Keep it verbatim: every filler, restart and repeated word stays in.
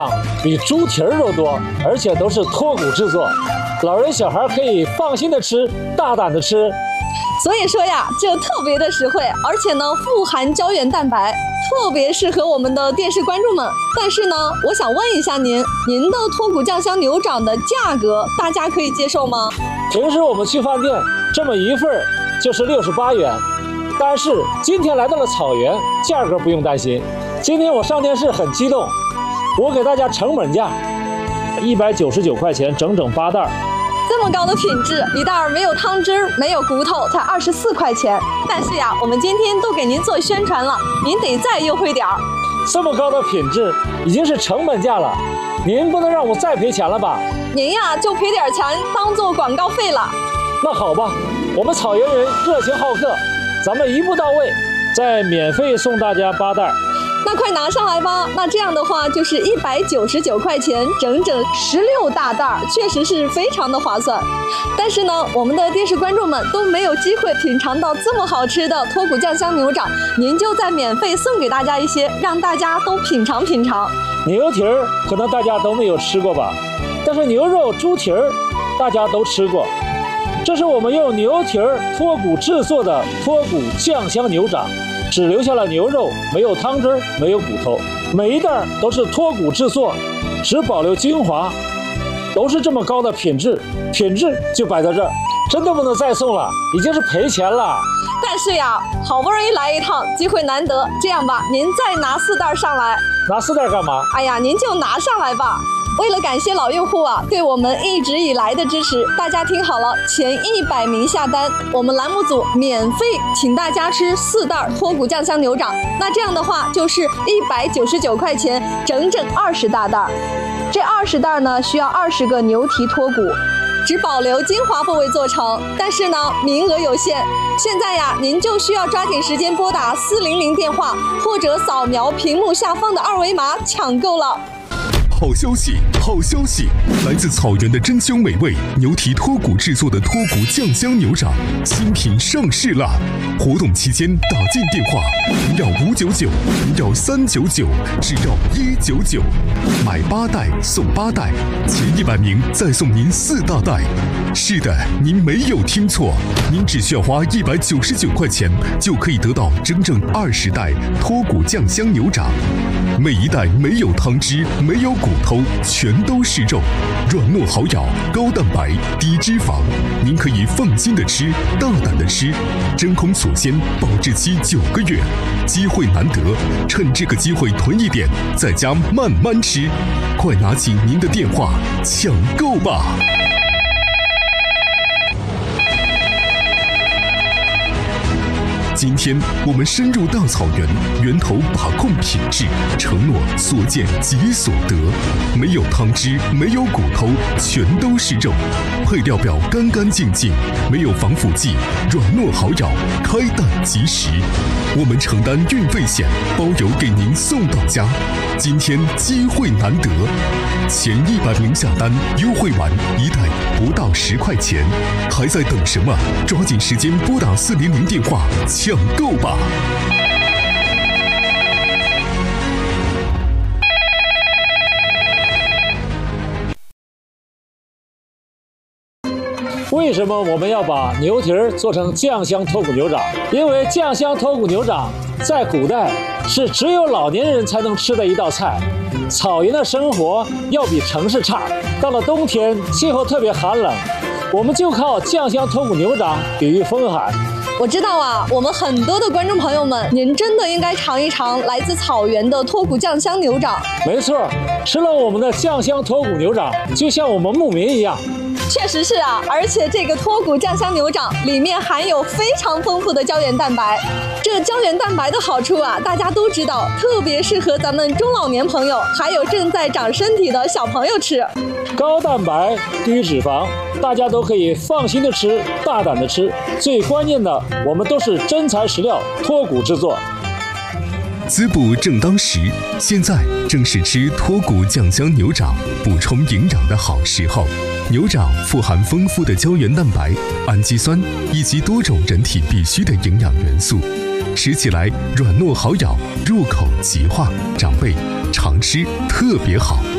比猪蹄儿都多，而且都是脱骨制作，老人小孩可以放心的吃，大胆的吃。 所以说呀，这特别的实惠，而且呢富含胶原蛋白，特别适合我们的电视观众们。但是呢，我想问一下您，您的脱骨酱香牛掌的价格，大家可以接受吗？ 平时我们去饭店，这么一份就是六十八元，但是今天来到了草原，价格不用担心。今天我上电视很激动，我给大家成本价，一百九十九块钱，整整八袋。 这么高的品质，一袋没有汤汁，没有骨头，才二十四块钱。但是呀，我们今天都给您做宣传了，您得再优惠点儿。 这么高的品质已经是成本价了，您不能让我再赔钱了吧？ 您呀就赔点钱当做广告费了。 那好吧，我们草原人热情好客，咱们一步到位，再免费送大家八袋。 那快拿上来吧！那这样的话就是一百九十九块钱，整整十六大袋，确实是非常的划算。但是呢，我们的电视观众们都没有机会品尝到这么好吃的脱骨酱香牛掌，您就再免费送给大家一些，让大家都品尝品尝。 牛蹄儿可能大家都没有吃过吧，但是牛肉、猪蹄儿大家都吃过。这是我们用牛蹄儿脱骨制作的脱骨酱香牛掌。只留下了牛肉，没有汤汁，没有骨头，每一袋都是脱骨制作，只保留精华，都是这么高的品质，品质就摆在这儿，真的不能再送了，已经是赔钱了。 但是呀，好不容易来一趟，机会难得，这样吧，您再拿四袋上来。 拿四袋干嘛？ 哎呀，您就拿上来吧。为了感谢老用户啊对我们一直以来的支持，大家听好了，前一百名下单，我们栏目组免费请大家吃四袋脱骨酱香牛掌。那这样的话就是一百九十九块钱，整整二十大袋。这二十袋呢需要二十个牛蹄脱骨，只保留精华部位做成，但是呢名额有限。现在呀，您就需要抓紧时间拨打四零零电话，或者扫描屏幕下方的二维码抢购了。 好消息，好消息！来自草原的珍馐美味牛蹄脱骨制作的脱骨酱香牛掌新品上市啦！活动期间打进电话零幺五九九零幺三九九，只要一九九，买八袋送八袋，前一百名再送您四大袋。是的，您没有听错，您只需要花一百九十九块钱就可以得到整整二十袋脱骨酱香牛掌，每一袋没有汤汁，没有骨头，全都是肉，软糯好咬，高蛋白，低脂肪，您可以放心的吃，大胆的吃，真空锁鲜，保质期九个月，机会难得，趁这个机会囤一点，在家慢慢吃，快拿起您的电话抢购吧！今天我们深入大草原，源头把控品质，承诺所见即所得，没有汤汁，没有骨头，全都是肉，配料表干干净净，没有防腐剂，软糯好咬，开袋即食。我们承担运费险，包邮给您送到家。今天机会难得，前一百名下单，优惠完一袋不到十块钱，还在等什么？抓紧时间拨打四零零电话抢购吧！ 为什么我们要把牛蹄儿做成酱香脱骨牛掌？因为酱香脱骨牛掌在古代是只有老年人才能吃的一道菜。草原的生活要比城市差，到了冬天气候特别寒冷，我们就靠酱香脱骨牛掌抵御风寒。 我知道啊，我们很多的观众朋友们，您真的应该尝一尝来自草原的脱骨酱香牛掌。 没错，吃了我们的酱香脱骨牛掌，就像我们牧民一样。 确实是啊，而且这个脱骨酱香牛掌里面含有非常丰富的胶原蛋白。这胶原蛋白的好处啊，大家都知道，特别适合咱们中老年朋友，还有正在长身体的小朋友吃。 高蛋白、低脂肪，大家都可以放心的吃，大胆的吃。最关键的，我们都是真材实料，脱骨制作。 滋补正当时，现在正是吃脱骨酱香牛掌补充营养的好时候。牛掌富含丰富的胶原蛋白、氨基酸以及多种人体必需的营养元素，吃起来软糯好咬，入口即化，长辈常吃特别好。